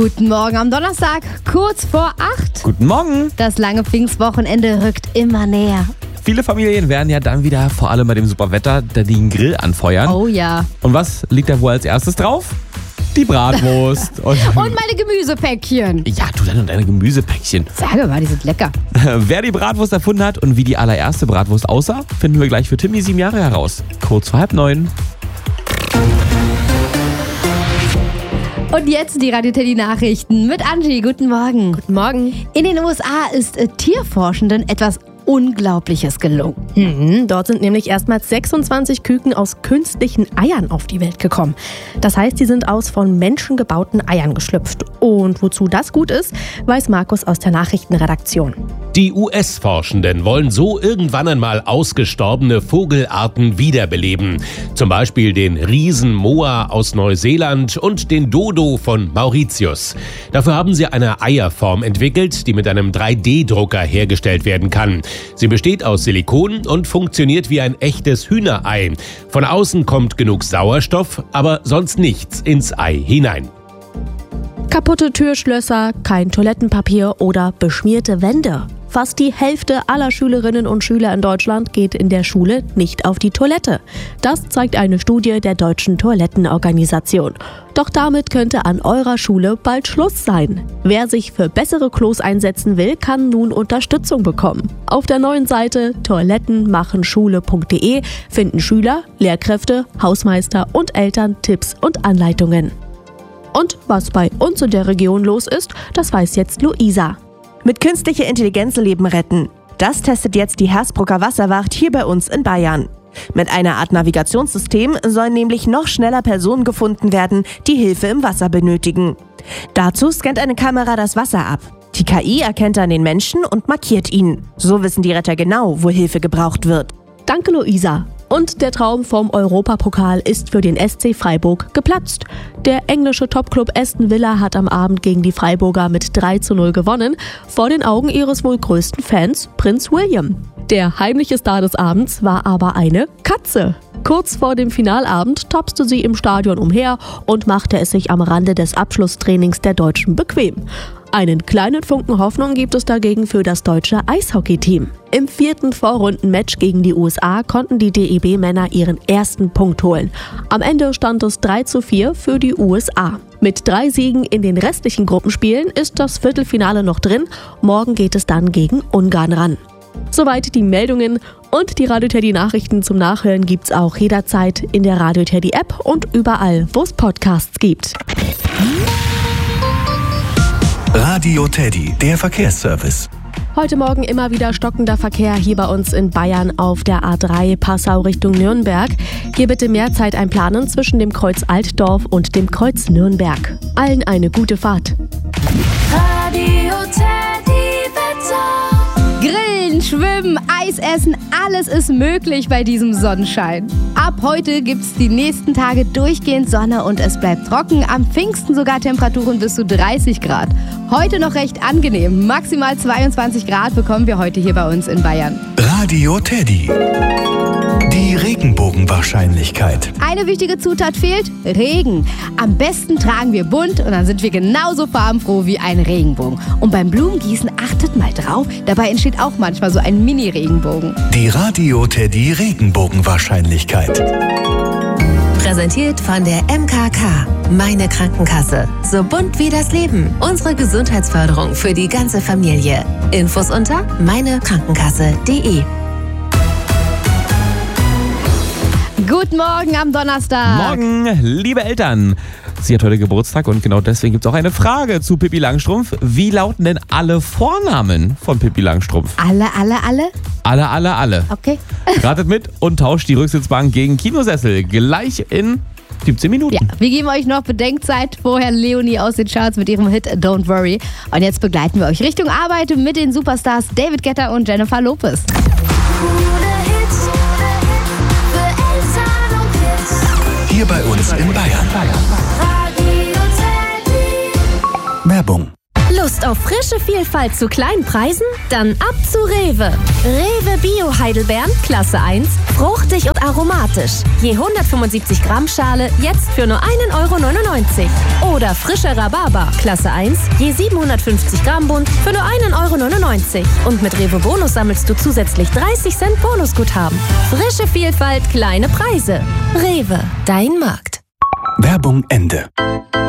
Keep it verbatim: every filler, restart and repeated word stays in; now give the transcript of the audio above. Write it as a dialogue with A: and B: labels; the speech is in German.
A: Guten Morgen am Donnerstag, kurz vor acht.
B: Guten Morgen.
A: Das lange Pfingstwochenende rückt immer näher.
B: Viele Familien werden ja dann wieder, vor allem bei dem super Wetter, den Grill anfeuern.
A: Oh ja.
B: Und was liegt da wohl als erstes drauf? Die Bratwurst.
A: Und, und meine Gemüsepäckchen.
B: Ja, du dann und deine Gemüsepäckchen.
A: Sage mal, die sind lecker.
B: Wer die Bratwurst erfunden hat und wie die allererste Bratwurst aussah, finden wir gleich für Timmy sieben Jahre heraus. Kurz vor halb neun.
A: Und jetzt die Radio Teddy Nachrichten mit Angie. Guten Morgen.
C: Guten Morgen.
A: In den U S A ist äh, Tierforschenden etwas Unglaubliches gelungen.
C: Hm, dort sind nämlich erstmals sechsundzwanzig Küken aus künstlichen Eiern auf die Welt gekommen. Das heißt, sie sind aus von Menschen gebauten Eiern geschlüpft. Und wozu das gut ist, weiß Markus aus der Nachrichtenredaktion.
D: Die U S-Forschenden wollen so irgendwann einmal ausgestorbene Vogelarten wiederbeleben. Zum Beispiel den Riesenmoa aus Neuseeland und den Dodo von Mauritius. Dafür haben sie eine Eierform entwickelt, die mit einem drei D Drucker hergestellt werden kann. Sie besteht aus Silikon und funktioniert wie ein echtes Hühnerei. Von außen kommt genug Sauerstoff, aber sonst nichts ins Ei hinein.
C: Kaputte Türschlösser, kein Toilettenpapier oder beschmierte Wände. Fast die Hälfte aller Schülerinnen und Schüler in Deutschland geht in der Schule nicht auf die Toilette. Das zeigt eine Studie der Deutschen Toilettenorganisation. Doch damit könnte an eurer Schule bald Schluss sein. Wer sich für bessere Klos einsetzen will, kann nun Unterstützung bekommen. Auf der neuen Seite toilettenmachenschule punkt de finden Schüler, Lehrkräfte, Hausmeister und Eltern Tipps und Anleitungen. Und was bei uns in der Region los ist, das weiß jetzt Luisa.
E: Mit künstlicher Intelligenz Leben retten. Das testet jetzt die Hersbrucker Wasserwacht hier bei uns in Bayern. Mit einer Art Navigationssystem sollen nämlich noch schneller Personen gefunden werden, die Hilfe im Wasser benötigen. Dazu scannt eine Kamera das Wasser ab. Die K I erkennt dann den Menschen und markiert ihn. So wissen die Retter genau, wo Hilfe gebraucht wird.
C: Danke, Luisa. Und der Traum vom Europapokal ist für den S C Freiburg geplatzt. Der englische Topclub Aston Villa hat am Abend gegen die Freiburger mit drei zu null gewonnen, vor den Augen ihres wohl größten Fans, Prinz William. Der heimliche Star des Abends war aber eine Katze. Kurz vor dem Finalabend tapste sie im Stadion umher und machte es sich am Rande des Abschlusstrainings der Deutschen bequem. Einen kleinen Funken Hoffnung gibt es dagegen für das deutsche Eishockeyteam. Im vierten Vorrundenmatch gegen die U S A konnten die D E B-Männer ihren ersten Punkt holen. Am Ende stand es drei zu vier für die U S A. Mit drei Siegen in den restlichen Gruppenspielen ist das Viertelfinale noch drin. Morgen geht es dann gegen Ungarn ran. Soweit die Meldungen und die Radio Teddy Nachrichten zum Nachhören gibt's auch jederzeit in der Radio Teddy App und überall, wo es Podcasts gibt.
F: Radio Teddy, der Verkehrsservice.
C: Heute Morgen immer wieder stockender Verkehr hier bei uns in Bayern auf der A drei Passau Richtung Nürnberg. Hier bitte mehr Zeit einplanen zwischen dem Kreuz Altdorf und dem Kreuz Nürnberg. Allen eine gute Fahrt.
A: Radio Teddy Wetter. Grillen, schwimmen, Eis essen, alles ist möglich bei diesem Sonnenschein. Ab heute gibt's die nächsten Tage durchgehend Sonne und es bleibt trocken. Am Pfingsten sogar Temperaturen bis zu dreißig Grad. Heute noch recht angenehm. Maximal zweiundzwanzig Grad bekommen wir heute hier bei uns in Bayern.
F: Radio Teddy. Die Regenbogenwahrscheinlichkeit.
A: Eine wichtige Zutat fehlt: Regen. Am besten tragen wir bunt und dann sind wir genauso farbenfroh wie ein Regenbogen. Und beim Blumengießen achtet mal drauf, dabei entsteht auch manchmal so ein Mini-Regenbogen.
F: Die Radio Teddy Regenbogenwahrscheinlichkeit.
G: Präsentiert von der M K K. Meine Krankenkasse. So bunt wie das Leben. Unsere Gesundheitsförderung für die ganze Familie. Infos unter meinekrankenkasse punkt de.
A: Guten Morgen am Donnerstag.
B: Morgen, liebe Eltern. Sie hat heute Geburtstag und genau deswegen gibt es auch eine Frage zu Pippi Langstrumpf. Wie lauten denn alle Vornamen von Pippi Langstrumpf?
A: Alle, alle, alle?
B: Alle, alle, alle.
A: Okay.
B: Ratet mit und tauscht die Rücksitzbank gegen Kinosessel. Gleich in siebzehn Minuten.
A: Ja, wir geben euch noch Bedenkzeit. Vorher Leonie aus den Charts mit ihrem Hit Don't Worry. Und jetzt begleiten wir euch Richtung Arbeit mit den Superstars David Guetta und Jennifer Lopez.
F: Hier bei uns in Bayern. Werbung.
H: Lust auf frische Vielfalt zu kleinen Preisen? Dann ab zu Rewe. Rewe Bio Heidelbeeren, Klasse eins, fruchtig und aromatisch. Je hundertfünfundsiebzig Gramm Schale jetzt für nur einen Euro neunundneunzig. Oder frischer Rhabarber, Klasse eins, je siebenhundertfünfzig Gramm Bund für nur einen Euro neunundneunzig. Und mit Rewe Bonus sammelst du zusätzlich dreißig Cent Bonusguthaben. Frische Vielfalt, kleine Preise. Rewe, dein Markt.
F: Werbung Ende.